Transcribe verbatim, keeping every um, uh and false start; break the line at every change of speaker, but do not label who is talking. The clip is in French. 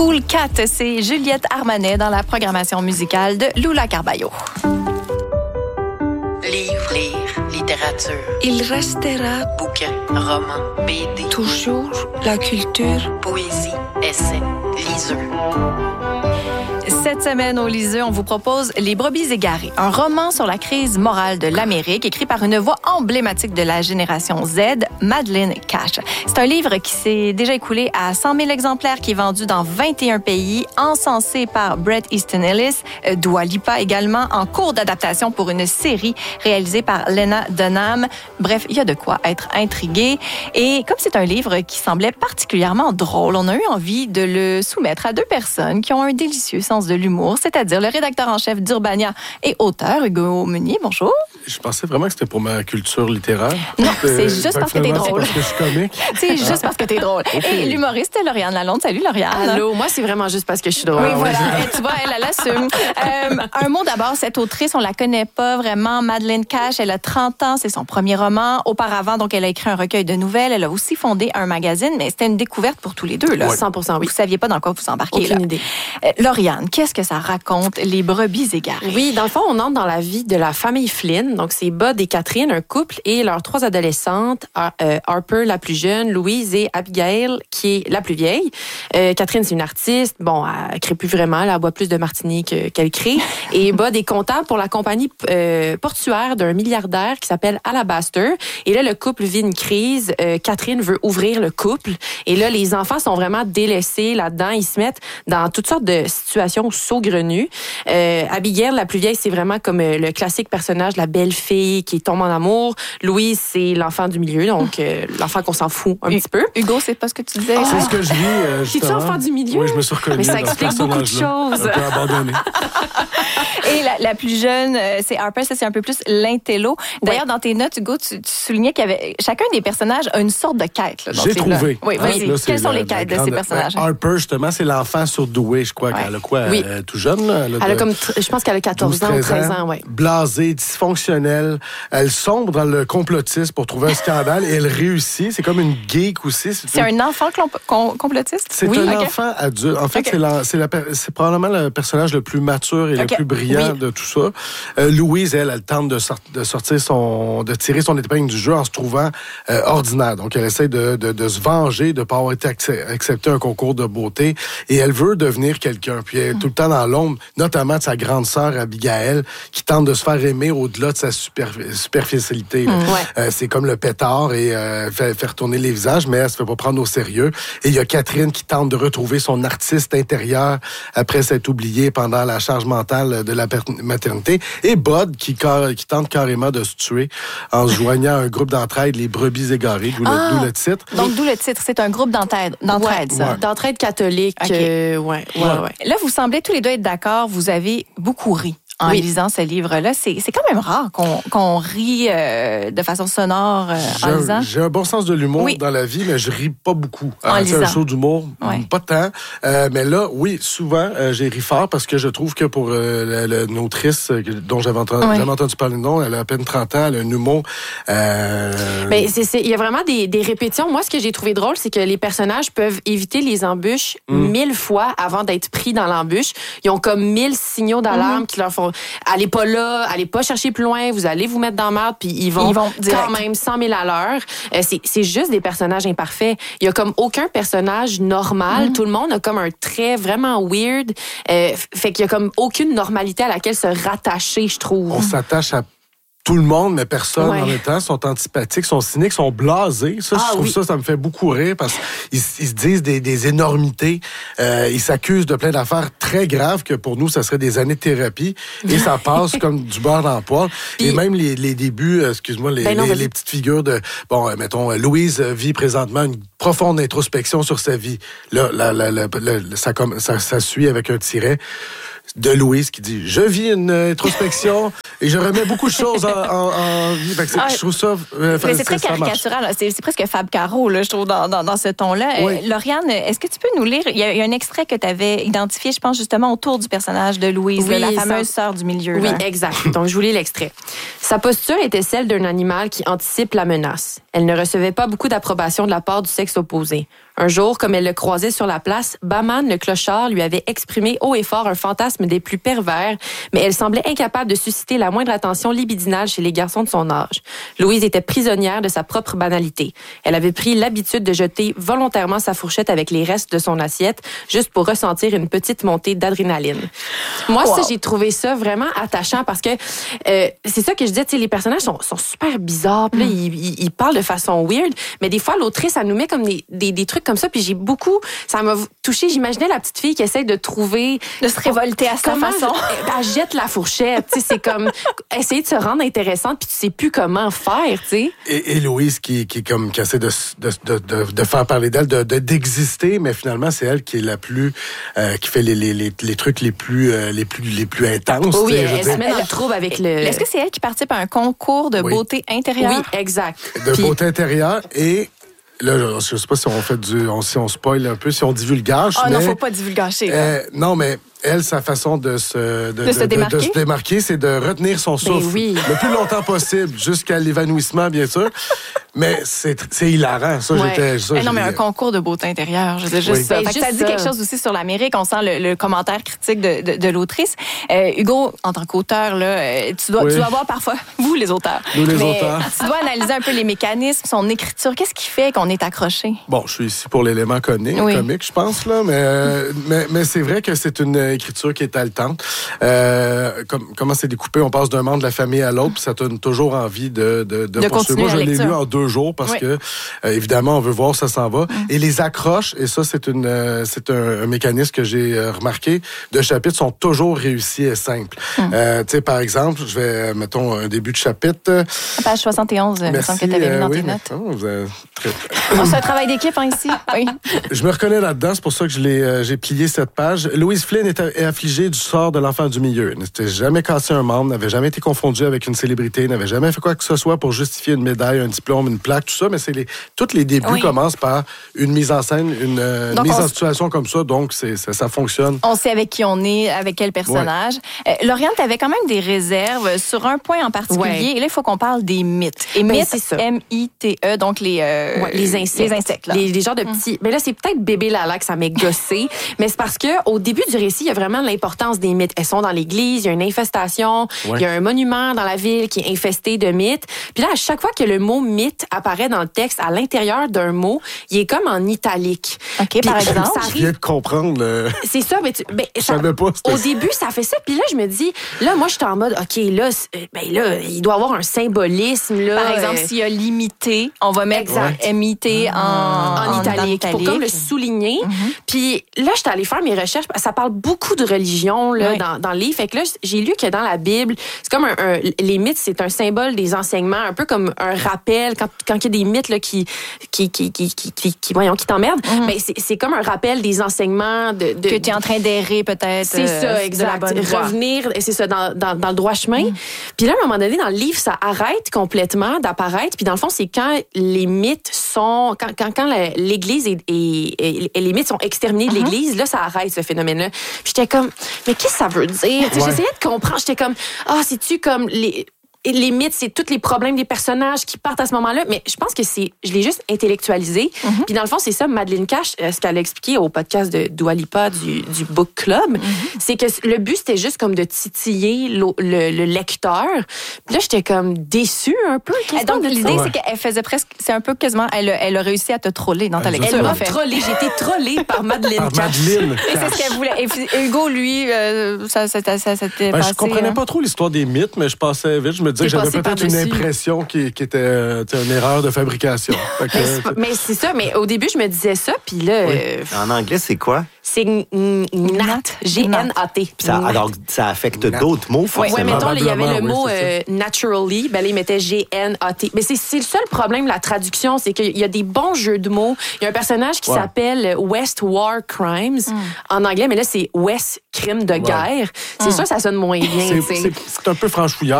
Cool Cat, c'est Juliette Armanet dans la programmation musicale de Lula Carballo.
Livre, lire, littérature.
Il restera
Bouquin, roman, B D.
toujours la culture.
Poésie, essai, liseux.
Cette semaine au Liseux, on vous propose Les brebis égarées, un roman sur la crise morale de l'Amérique, écrit par une voix emblématique de la génération Z, Madeleine Cash. C'est un livre qui s'est déjà écoulé à cent mille exemplaires, qui est vendu dans vingt et un pays, encensé par Bret Easton Ellis, Dua Lipa également, en cours d'adaptation pour une série réalisée par Lena Dunham. Bref, il y a de quoi être intrigué. Et comme c'est un livre qui semblait particulièrement drôle, on a eu envie de le soumettre à deux personnes qui ont un délicieux sens de l'humour, c'est-à-dire le rédacteur en chef d'Urbania et auteur, Hugo Meunier. Bonjour.
Je pensais vraiment que c'était pour ma culture littéraire.
Non, c'est juste parce que t'es drôle.
Parce que je suis comique.
C'est juste parce que t'es drôle.
Okay.
Et l'humoriste Lauriane Lalonde. Salut, Lauriane.
Allô, moi, c'est vraiment juste parce que je suis drôle.
Oui, voilà. Et tu vois, elle, elle assume. Euh, un mot d'abord, cette autrice, on la connaît pas vraiment. Madeleine Cash, elle a trente ans, c'est son premier roman. Auparavant, donc, elle a écrit un recueil de nouvelles. Elle a aussi fondé un magazine, mais c'était une découverte pour tous les deux, là.
Ouais. cent pour cent, oui.
Vous saviez pas dans quoi vous embarquez,
Aucune
là.
idée.
Euh, Lauriane, qu'est-ce que ça raconte, Les brebis égarées?
Oui, dans le fond, on entre dans la vie de la famille Flynn. Donc, c'est Bud et Catherine, un couple, et leurs trois adolescentes, euh, Harper, la plus jeune, Louise et Abigail, qui est la plus vieille. Euh, Catherine, c'est une artiste. Bon, elle crée plus vraiment. Elle boit plus de martini que, qu'elle crée. Et Bud est comptable pour la compagnie euh, portuaire d'un milliardaire qui s'appelle Alabaster. Et là, le couple vit une crise. Euh, Catherine veut ouvrir le couple. Et là, les enfants sont vraiment délaissés là-dedans. Ils se mettent dans toutes sortes de situations saugrenues. Euh, Abigail, la plus vieille, c'est vraiment comme euh, le classique personnage, la belle fille qui tombe en amour. Louise, c'est l'enfant du milieu, donc euh, l'enfant qu'on s'en fout un
U-
petit peu.
Hugo, c'est pas ce que tu disais.
C'est ce que je vis, euh,
C'est-tu
justement.
enfant du milieu?
Oui, je me suis reconnu
Mais ça
dans ce
explique beaucoup de
personnage-là.
choses.
Un peu abandonné.
Et la, la plus jeune, euh, c'est Harper, ça c'est un peu plus l'intello. D'ailleurs, dans tes notes, Hugo, tu, tu soulignais qu'il y avait chacun des personnages a une sorte de quête. Là, dans
J'ai
ce livre-là.
trouvé.
Oui,
Hein,
vas-y.
là, c'est
Quelles sont
la-
les
la
quêtes de
grande-
ces personnages?
Ben, Harper, justement, c'est l'enfant surdoué, je crois.
Ouais.
Elle a quoi?
Oui.
Elle est tout jeune, là? Elle a,
Elle a
de-
comme, tr- je pense qu'elle a quatorze ans ou treize ans, ouais.
Blasée, dysfonctionnelle. Elle sombre dans le complotisme pour trouver un scandale et elle réussit. C'est comme une geek aussi.
C'est un enfant clomp- com- complotiste?
C'est
Oui,
un
ok.
enfant adulte. En fait,
Ok.
c'est, la- c'est, la per- c'est probablement le personnage le plus mature et
Ok.
le plus brillant
Oui.
de tout ça. Euh, Louise, elle, elle tente de, sort- de sortir son, de tirer son épingle du jeu en se trouvant euh, ordinaire. Donc, elle essaie de, de, de se venger de ne pas avoir été accep- accepté un concours de beauté et elle veut devenir quelqu'un. Puis elle est tout le temps dans l'ombre, notamment de sa grande sœur Abigail, qui tente de se faire aimer au-delà de sa super, superficialité. là.
Ouais.
Euh, c'est comme le pétard et euh, fait, fait retourner les visages, mais elle se fait pas prendre au sérieux. Et il y a Catherine qui tente de retrouver son artiste intérieur après s'être oubliée pendant la charge mentale de la per- maternité. Et Bud qui, car- qui tente carrément de se tuer en se joignant à un groupe d'entraide, les brebis égarées, d'où,
Ah!
le, d'où le titre.
Donc, d'où le titre. C'est un groupe d'entraide, d'entraide ça.
Ouais.
D'entraide catholique,
Ok.
euh, ouais, ouais, ouais.
Là, vous semblez tous les deux être d'accord. Vous avez beaucoup ri en
Oui.
lisant ce livre-là. C'est, c'est quand même rare qu'on, qu'on rit euh, de façon sonore euh,
J'ai
en
un,
lisant.
j'ai un bon sens de l'humour
Oui.
dans la vie, mais je ris pas beaucoup.
En
Euh, tu sais, un
lisant.
show d'humour,
Ouais.
pas tant. Euh, mais là, oui, souvent, euh, j'ai ri fort parce que je trouve que pour euh, la- la- une autrice euh, dont j'avais entendu,
Ouais.
jamais entendu parler de nom, elle a à peine trente ans, elle a un humour. Euh,
Mais c'est, c'est, il y a vraiment des, des répétitions. Moi, ce que j'ai trouvé drôle, c'est que les personnages peuvent éviter les embûches
Mm.
mille fois avant d'être pris dans l'embûche. Ils ont comme mille signaux d'alarme qui leur font « Allez pas là, allez pas chercher plus loin, vous allez vous mettre dans la merde. » Puis ils vont,
Ils vont direct.
quand même cent mille à l'heure. Euh, c'est, c'est juste des personnages imparfaits. Il y a comme aucun personnage normal.
Mm.
Tout le monde a comme un trait vraiment weird. Euh, fait qu'il y a comme aucune normalité à laquelle se rattacher, je trouve.
on s'attache à tout le monde, mais personne
Ouais.
en même temps, sont antipathiques, sont cyniques, sont blasés. Ça,
Ah,
je trouve
oui.
ça, ça me fait beaucoup rire parce qu'ils ils se disent des, des énormités. Euh, ils s'accusent de plein d'affaires très graves que pour nous, ça serait des années de thérapie. Et ça passe comme du beurre dans le poêle.
Puis-
Et même les, les débuts, euh, excuse-moi, les,
Ben non,
les,
vas-y.
les petites figures de... Bon, euh, mettons, euh, Louise euh, vit présentement une profonde introspection sur sa vie. Là, la, la, la, la- ça, comme, ça, ça suit avec un tiret de Louise qui dit « Je vis une introspection et je remets beaucoup de choses en, en, en vie. » Fait que c'est-
Ah,
je trouve ça... euh,
Mais c'est très
ça marche.
caricatural. là. C'est, c'est presque Fab Caro, là, je trouve, dans, dans, dans ce ton-là.
Oui.
Euh, Lauriane, est-ce que tu peux nous lire? Il y a, il y a un extrait que tu avais identifié, je pense, justement, autour du personnage de Louise,
Oui,
là, la
ça-
fameuse sœur du milieu.
Oui,
là.
exact. Donc, je vous lis l'extrait. Sa posture était celle d'un animal qui anticipe la menace. Elle ne recevait pas beaucoup d'approbation de la part du sexe opposé. Un jour, comme elle le croisait sur la place, Baman, le clochard, lui avait exprimé haut et fort un fantasme des plus pervers, mais elle semblait incapable de susciter la moindre attention libidinale chez les garçons de son âge. Louise était prisonnière de sa propre banalité. Elle avait pris l'habitude de jeter volontairement sa fourchette avec les restes de son assiette, juste pour ressentir une petite montée d'adrénaline. Moi, wow. ça, j'ai trouvé ça vraiment attachant parce que euh, c'est ça que je disais, tu sais, les personnages sont, sont super bizarres, puis là, mm. ils, ils, ils parlent de façon weird, mais des fois, l'autrice, elle nous met comme des, des, des trucs comme ça, puis j'ai beaucoup, ça m'a touchée. J'imaginais la petite fille qui essaie de trouver...
De se révolter à sa façon.
Je, elle jette la fourchette, tu sais, c'est comme essayer de se rendre intéressante, puis tu sais plus comment faire, tu sais.
Et, et Louise qui, qui, comme, qui essaie de, de, de, de, de faire parler d'elle, de, de, d'exister, mais finalement, c'est elle qui est la plus... Euh, qui fait les, les, les, les trucs les plus, euh, les plus, les plus intenses.
Oui, elle, elle se met dans le trouble avec le...
Est-ce que c'est elle qui participe à un concours de
oui.
beauté intérieure?
Oui, exact.
De
Puis...
beauté intérieure et... Là, je ne sais pas si on fait du, on, si on spoil un peu, si on divulgage.
Oh
mais,
non, faut pas divulgacher.
Euh, non, mais elle, sa façon de se, de,
de, de, se, démarquer.
de, de se démarquer, c'est de retenir son souffle
ben oui.
le plus longtemps possible, jusqu'à l'évanouissement, bien sûr. Mais c'est, c'est hilarant. Ça,
ouais.
j'étais. Ça,
mais non, mais un concours de beauté intérieure, je veux dire, juste
oui.
ça.
Ben,
Fait
juste
que ça dit
ça.
quelque chose aussi sur l'Amérique. On sent le, le commentaire critique de, de, de l'autrice. Euh, Hugo, en tant qu'auteur, là, tu dois,
oui.
tu dois avoir parfois, vous les auteurs,
nous les
mais
auteurs,
tu dois analyser un peu les mécanismes, son écriture. Qu'est-ce qui fait qu'on est accroché?
Bon, je suis ici pour l'élément comique,
oui.
comique, je pense là, mais euh, mais, mais c'est vrai que c'est une écriture qui est haletante. Euh, comme, comment c'est découpé, on passe d'un membre de la famille à l'autre, puis ça donne toujours envie de de, de,
de
poursuivre. Moi, je l'ai lu en deux jours parce
oui.
que euh, évidemment, on veut voir où ça s'en va. Mm. Et les accroches, et ça, c'est une euh, c'est un, un mécanisme que j'ai euh, remarqué. De chapitres sont toujours réussis et simples. Mm. Euh, tu sais, par exemple, je vais mettons un début de chapitre.
À page soixante et onze, il me semble que tu avais mis dans
oui,
tes notes.
Oh, vous avez très...
oh, c'est un travail d'équipe hein, ici. Oui.
Je me reconnais là-dedans, c'est pour ça que je l'ai, euh, j'ai plié cette page. Louise Flynn est, est affligée du sort de l'enfant du milieu. Ne s'était jamais cassé un membre, n'avait jamais été confondue avec une célébrité, n'avait jamais fait quoi que ce soit pour justifier une médaille, un diplôme, une plaque, tout ça, mais c'est les, tous les débuts oui. commencent par une mise en scène, une euh, mise en situation comme ça, donc c'est, ça, ça fonctionne.
On sait avec qui on est, avec quel personnage. Ouais. Euh, Lauriane, tu avais quand même des réserves sur un point en particulier, ouais. et là, il faut qu'on parle des mythes. Et
ben,
mythes, M I T E, donc les, euh,
ouais, les insectes.
Les, insectes là.
les, les genres de petits... Mais là, c'est peut-être bébé Lala que ça m'est gossé, mais c'est parce que au début du récit, il y a vraiment l'importance des mythes. Elles sont dans l'église, il y a une infestation, ouais. il y a un monument dans la ville qui est infesté de mythes. Puis là, à chaque fois que le mot mythe apparaît dans le texte, à l'intérieur d'un mot, il est comme en italique.
OK,
puis,
par exemple.
Ça arrive... Je viens de comprendre. Le...
C'est ça, mais tu... ben,
je
ça...
savais pas.
Au début, ça fait ça. Puis là, je me dis, là, moi, je suis en mode, OK, là, ben là, il doit y avoir un symbolisme. Là,
par exemple,
euh...
s'il y a limité, on va mettre
exact.
M I T en,
en, en italique, pour comme le souligner.
Mm-hmm.
Puis là, j'étais allée faire mes recherches. Ça parle beaucoup de religion là,
oui.
dans, dans le livre. Fait que là, j'ai lu que dans la Bible, c'est comme un, un, les mythes, c'est un symbole des enseignements, un peu comme un rappel. Quand, quand il y a des mythes là, qui, qui, qui, qui, qui, qui, qui, voyons, qui t'emmerdent, mm-hmm. ben, c'est, c'est comme un rappel des enseignements. De, de,
que tu es en train d'errer peut-être.
C'est euh, ça, exact. Revenir, c'est ça, dans, dans, dans le droit chemin. Mm. Puis là, à un moment donné, dans le livre, ça arrête complètement d'apparaître. Puis dans le fond, c'est quand les mythes sont... Quand, quand, quand la, l'Église est, est, est, et les mythes sont exterminés de l'Église, mm-hmm. là, ça arrête, ce phénomène-là. Puis j'étais comme, mais qu'est-ce que ça veut dire? Ouais. J'essayais de comprendre. J'étais comme, ah, oh, c'est-tu comme... les les mythes, c'est tous les problèmes des personnages qui partent à ce moment-là. Mais je pense que c'est... Je l'ai juste intellectualisé. Mm-hmm. Puis dans le fond, c'est ça, Madeleine Cash, ce qu'elle a expliqué au podcast de Dua Lipa du, du Book Club, mm-hmm. c'est que le but, c'était juste comme de titiller le, le, le lecteur. Puis là, j'étais comme déçue un peu.
Et donc, l'idée, ouais. c'est qu'elle faisait presque... C'est un peu quasiment... Elle a, elle a réussi à te troller dans ta
elle
lecture.
Elle m'a
en fait.
trollée. J'ai été trollée par Madeleine
par
Cash.
Madeleine
Et c'est ce qu'elle voulait. Et Hugo, lui, euh, ça, ça, ça, ça s'était
ben,
passé...
Je comprenais
hein.
pas trop l'histoire des mythes, mais je passais vite. Je me disais que j'avais peut-être une impression qui, qui était euh, une erreur de fabrication. Que,
mais, c'est, mais c'est ça, mais au début, je me disais ça, puis là...
Oui.
Euh,
en anglais, c'est quoi?
C'est N A T, G N A T.
Ça, alors, ça affecte Nat. D'autres mots, forcément.
Oui, mettons, il y avait le
oui,
mot euh, naturally, ben là, il mettait G N A T. Mais c'est, c'est le seul problème, la traduction, c'est qu'il y a des bons jeux de mots. Il y a un personnage qui ouais. s'appelle West War Crimes mm. en anglais, mais là, c'est West Crime de guerre. Ouais. C'est mm. sûr, ça sonne moins bien.
C'est, c'est, c'est un peu franchouillard.